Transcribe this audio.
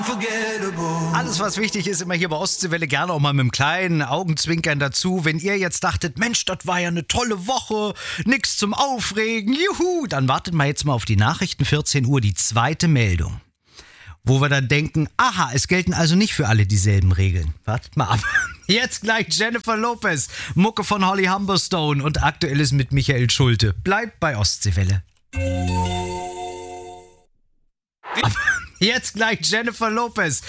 Alles, was wichtig ist, immer hier bei Ostseewelle, gerne auch mal mit einem kleinen Augenzwinkern dazu. Wenn ihr jetzt dachtet, Mensch, das war ja eine tolle Woche, nix zum Aufregen, juhu, dann wartet mal jetzt mal auf die Nachrichten, 14 Uhr, die zweite Meldung. Wo wir dann denken, aha, es gelten also nicht für alle dieselben Regeln. Wartet mal ab. Jetzt gleich Jennifer Lopez, Mucke von Holly Humberstone und Aktuelles mit Michael Schulte. Bleibt bei Ostseewelle. Jetzt gleich Jennifer Lopez,